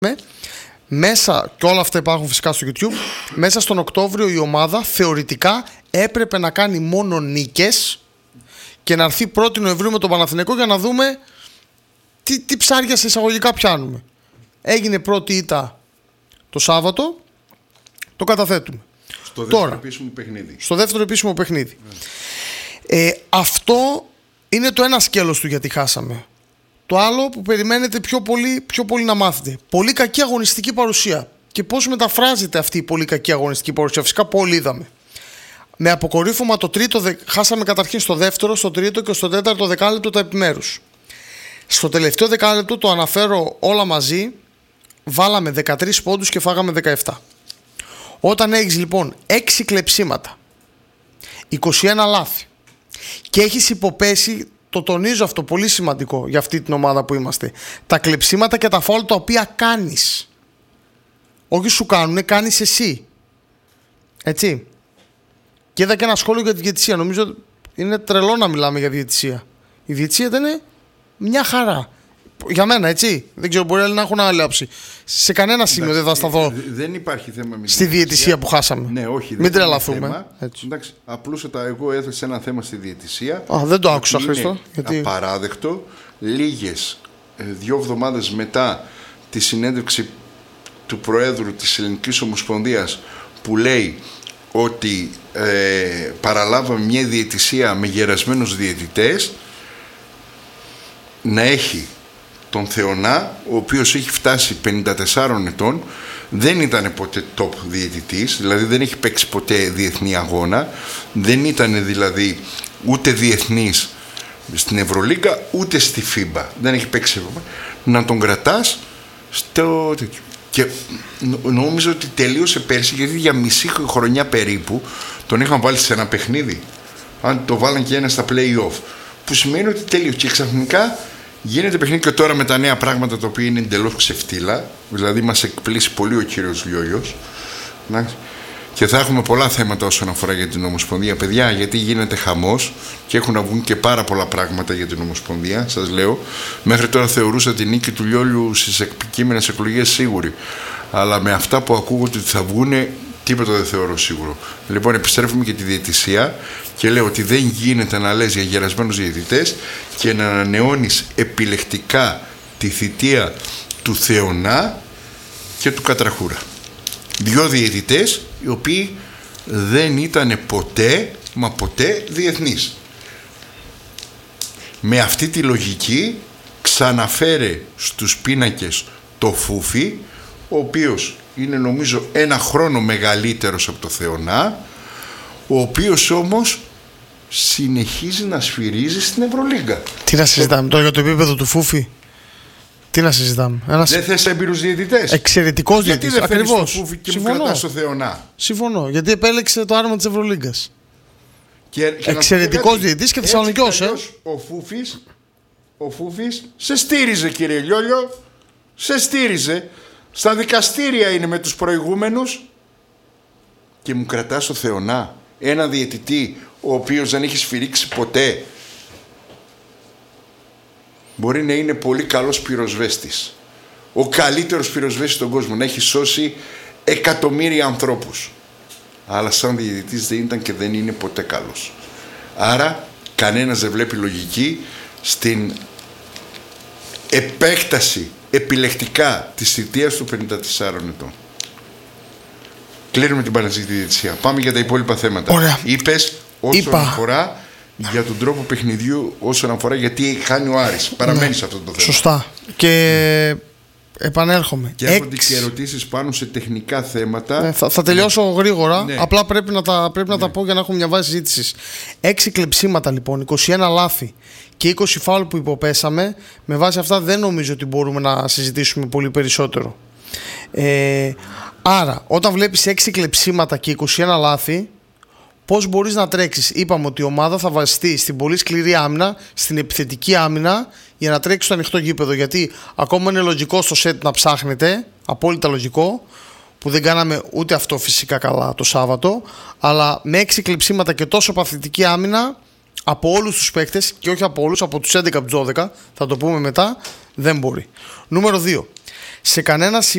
Μέσα, και όλα αυτά υπάρχουν φυσικά στο YouTube, μέσα στον Οκτώβριο η ομάδα θεωρητικά έπρεπε να κάνει μόνο νίκες και να έρθει 1η Νοεμβρίου με τον Παναθηναϊκό για να δούμε τι ψάρια σε εισαγωγικά πιάνουμε. Έγινε πρώτη ήττα το Σάββατο, το καταθέτουμε. Στο δεύτερο επίσημο παιχνίδι. Στο δεύτερο επίσημο παιχνίδι. Αυτό είναι το ένα σκέλος του γιατί χάσαμε. Το άλλο που περιμένετε πιο πολύ να μάθετε. Πολύ κακή αγωνιστική παρουσία. Και πώς μεταφράζεται αυτή η πολύ κακή αγωνιστική παρουσία. Φυσικά πολύ είδαμε. Με αποκορύφωμα το τρίτο, χάσαμε καταρχήν στο δεύτερο, στο τρίτο και στο τέταρτο δεκάλεπτο τα επιμέρους. Στο τελευταίο δεκάλεπτο, το αναφέρω όλα μαζί, βάλαμε 13 πόντους και φάγαμε 17. Όταν έχεις λοιπόν 6 κλεψίματα, 21 λάθη και έχεις υποπέσει, το τονίζω αυτό, πολύ σημαντικό για αυτή την ομάδα που είμαστε, τα κλεψίματα και τα φάουλ τα οποία κάνεις. Όχι σου κάνουνε, κάνεις εσύ. Έτσι. Και είδα και ένα σχόλιο για τη διαιτησία. Νομίζω είναι τρελό να μιλάμε για διαιτησία. Η διαιτησία ήταν μια χαρά. Για μένα, έτσι. Δεν ξέρω, μπορεί να έχουν άλλη άποψη. Σε κανένα σημείο δεν θα σταθώ. Δεν υπάρχει θέμα με στη διαιτησία που χάσαμε. Ναι, όχι. Μην τρελαθούμε. Εντάξει, απλούστατα, εγώ έθεσα ένα θέμα στη διαιτησία. Δεν το άκουσα, Χρήστο. Γιατί... απαράδεκτο. Λίγες 2 εβδομάδες μετά τη συνέντευξη του Προέδρου της Ελληνικής Ομοσπονδίας που λέει ότι παραλάβαμε μια διαιτησία με γερασμένους διαιτητές, να έχει τον Θεωνά, ο οποίος έχει φτάσει 54 ετών, δεν ήταν ποτέ top διαιτητής, δηλαδή δεν έχει παίξει ποτέ διεθνή αγώνα, δεν ήταν δηλαδή ούτε διεθνής στην Ευρωλίγκα ούτε στη FIBA, δεν έχει παίξει, να τον κρατάς στο τέτοιο. Και νόμιζα ότι τελείωσε πέρσι, γιατί για μισή χρονιά περίπου τον είχαν βάλει σε ένα παιχνίδι, αν το βάλαν και ένα στα play-off, που σημαίνει ότι τελείωσε και ξαφνικά γίνεται παιχνίδι. Και τώρα με τα νέα πράγματα, τα οποία είναι εντελώς ξεφτύλα, δηλαδή μας εκπλήσει πολύ ο κύριος Λιόλιος, και θα έχουμε πολλά θέματα όσον αφορά για την Ομοσπονδία, παιδιά, γιατί γίνεται χαμός και έχουν να βγουν και πάρα πολλά πράγματα για την Ομοσπονδία. Σας λέω, μέχρι τώρα θεωρούσα την νίκη του Λιόλιου στις επικείμενες εκλογές σίγουρη, αλλά με αυτά που ακούγονται ότι θα βγούνε, τίποτα δεν θεωρώ σίγουρο. Λοιπόν, επιστρέφουμε και τη διαιτησία και λέω ότι δεν γίνεται να λες για γερασμένους διαιτητές και να ανανεώνεις επιλεκτικά τη θητεία του Θεωνά και του Κατραχούρα. 2 διαιτητές οι οποίοι δεν ήταν ποτέ, μα ποτέ διεθνείς. Με αυτή τη λογική ξαναφέρε στους πίνακες το Φούφι, ο οποίος είναι νομίζω 1 χρόνο μεγαλύτερος από το Θεωνά, ο οποίος όμως συνεχίζει να σφυρίζει στην Ευρωλίγκα. Τι να συζητάμε τώρα για το επίπεδο του Φούφι? Τι να συζητάμε? Δεν θες έμπειρους διαιτητές? Εξαιρετικός διαιτητής. Γιατί δεν φέρεις το Φούφι και μου κρατάς το Θεωνά? Συμφωνώ, γιατί επέλεξε το άρμα της Ευρωλίγκας. Εξαιρετικός διαιτητής και Θεσσαλονικός. Ο Φούφις σε στήριζε, κύριε Λιόλιο. Σε στήριζε. Στα δικαστήρια είναι με τους προηγούμενους. Και μου κρατάς το Θεωνά, ένα διαιτητή ο οποίος δεν έχει σφυρίξει ποτέ. Μπορεί να είναι πολύ καλός πυροσβέστης, ο καλύτερος πυροσβέστης στον κόσμο, να έχει σώσει εκατομμύρια ανθρώπους, αλλά σαν διαιτητής δεν ήταν και δεν είναι ποτέ καλός. Άρα κανένας δεν βλέπει λογική στην επέκταση επιλεκτικά της θητείας του 54 ετών. Κλείνουμε την παραζήτη διαιτησία. Πάμε για τα υπόλοιπα θέματα. Ωραία. Είπες όσον αφορά για τον τρόπο παιχνιδιού, όσον αφορά γιατί χάνει ο Άρης. Παραμένει σε αυτό το θέμα. Σωστά. Και επανέρχομαι. Και έρχονται και ερωτήσεις πάνω σε τεχνικά θέματα. Θα τελειώσω γρήγορα. Απλά πρέπει να τα πω για να έχουμε μια βάση συζήτησης. 6 κλεψίματα λοιπόν, 21 λάθη και 20 φάουλ που υποπέσαμε. Με βάση αυτά δεν νομίζω ότι μπορούμε να συζητήσουμε πολύ περισσότερο. Άρα, όταν βλέπεις 6 κλεψίματα και 21 λάθη, πώς μπορείς να τρέξεις? Είπαμε ότι η ομάδα θα βασιστεί στην πολύ σκληρή άμυνα, στην επιθετική άμυνα, για να τρέξει στο ανοιχτό γήπεδο. Γιατί ακόμα είναι λογικό στο σετ να ψάχνετε, απόλυτα λογικό, που δεν κάναμε ούτε αυτό φυσικά καλά το Σάββατο, αλλά με 6 κλεψίματα και τόσο παθητική άμυνα από όλους τους παίκτες, και όχι από όλους, από τους 11 από τους 12, θα το πούμε μετά, δεν μπορεί. Νούμερο 2. σε κανένα